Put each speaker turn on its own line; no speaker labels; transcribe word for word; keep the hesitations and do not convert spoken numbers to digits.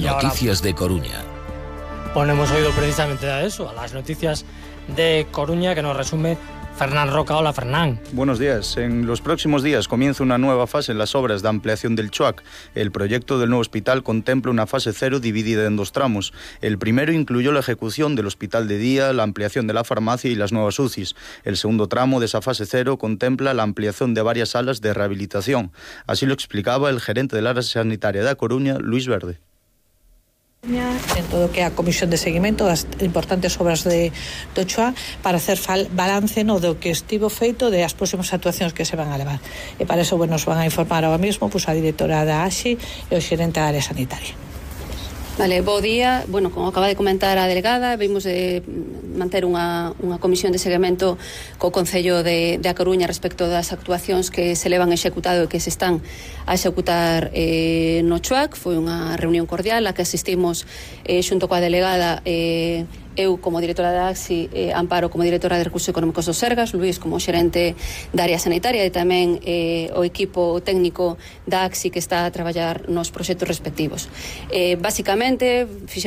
noticias de Coruña.
Ponemos oído precisamente a eso, a las noticias de Coruña que nos resume Fernán Roca. Hola, Fernán.
Buenos días. En los próximos días comienza una nueva fase en las obras de ampliación del CHOAC. El proyecto del nuevo hospital contempla una fase cero dividida en dos tramos. El primero incluyó la ejecución del hospital de día, la ampliación de la farmacia y las nuevas U C Is. El segundo tramo de esa fase cero contempla la ampliación de varias salas de rehabilitación. Así lo explicaba el gerente del área sanitaria de A Coruña, Luis Verde.
En todo que a comisión de seguimento das importantes obras de do CHOA para hacer fal, balance no do que estivo feito de as próximas actuacións que se van a levar. E para eso bueno, nos van a informar ahora mismo pues, a directora da A X I e o xerente da área sanitaria.
Vale, bo día. Bueno, como acaba de comentar a delegada, vimos de manter unha, unha comisión de seguimento co Concello de, de A Coruña respecto das actuacións que se levan executado e que se están a executar eh, no CHOAC. Foi unha reunión cordial a que asistimos eh, xunto coa delegada eh, eu como directora da A X I, eh, Amparo como directora de Recursos Económicos do Sergas, Luís como xerente da área sanitaria e tamén eh, o equipo técnico da A X I que está a traballar nos proxectos respectivos. Eh, basicamente,